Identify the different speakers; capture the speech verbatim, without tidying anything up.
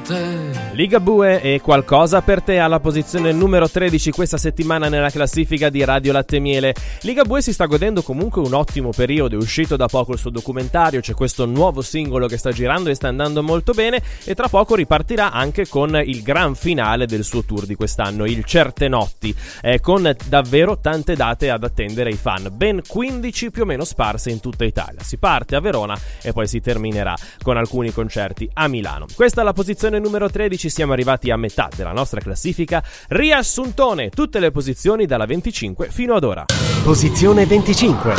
Speaker 1: te.
Speaker 2: Ligabue e Qualcosa per te alla posizione numero tredici questa settimana nella classifica di Radio Latte Miele. Ligabue si sta godendo comunque un ottimo periodo, è uscito da poco il suo documentario, c'è questo nuovo singolo che sta girando e sta andando molto bene e tra poco ripartirà anche con il gran finale del suo tour di quest'anno, il Certe Notti, eh, con davvero tante date ad attendere ai fan, ben quindici più o meno sparse in tutta Italia. Si parte a Verona e poi si terminerà con alcuni concerti a Milano. Questa è la posizione numero tredici, siamo arrivati a metà della nostra classifica. Riassuntone, tutte le posizioni dalla venticinque fino ad ora.
Speaker 3: Posizione venticinque.